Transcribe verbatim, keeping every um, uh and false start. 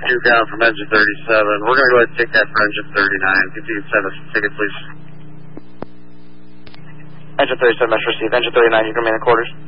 Duke out from engine thirty-seven. We're going to go ahead and take that for engine thirty-nine. If you can send us a ticket, please. Engine thirty-seven, Metro received. Engine thirty-nine, you can remain in quarters.